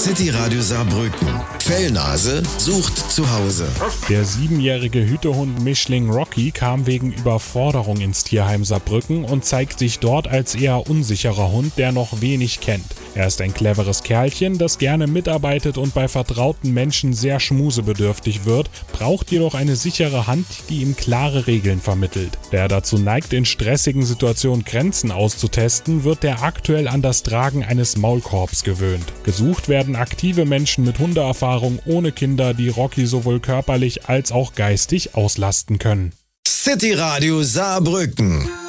City Radio Saarbrücken. Fellnase sucht zu Hause. Der 7-jährige Hütehund Mischling Rocky kam wegen Überforderung ins Tierheim Saarbrücken und zeigt sich dort als eher unsicherer Hund, der noch wenig kennt. Er ist ein cleveres Kerlchen, das gerne mitarbeitet und bei vertrauten Menschen sehr schmusebedürftig wird, braucht jedoch eine sichere Hand, die ihm klare Regeln vermittelt. Da er dazu neigt, in stressigen Situationen Grenzen auszutesten, wird er aktuell an das Tragen eines Maulkorbs gewöhnt. Gesucht werden aktive Menschen mit Hundeerfahrung ohne Kinder, die Rocky sowohl körperlich als auch geistig auslasten können. City Radio Saarbrücken.